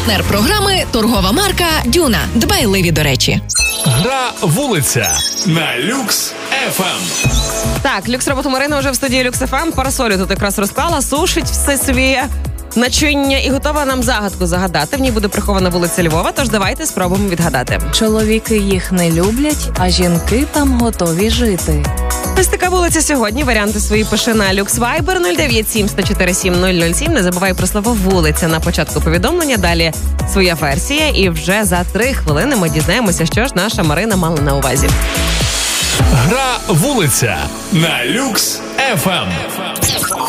Партнер програми – торгова марка «Дюна». Дбайливі до речі. Гра «Вулиця» на Люкс ФМ. Так, Люкс роботу Марина вже в студії Люкс ФМ. Парасолю тут якраз розклала, сушить все своє начиння і готова нам загадку загадати. В ній буде прихована вулиця Львова, тож давайте спробуємо відгадати. Чоловіки їх не люблять, а жінки там готові жити. Ось така вулиця сьогодні. Варіанти свої пиши на Люкс Вайбер 097 104 7007. Не забувай про слово «вулиця» на початку повідомлення. Далі своя версія. І вже за 3 хвилини ми дізнаємося, що ж наша Марина мала на увазі. Гра «Вулиця» на Люкс ФМ.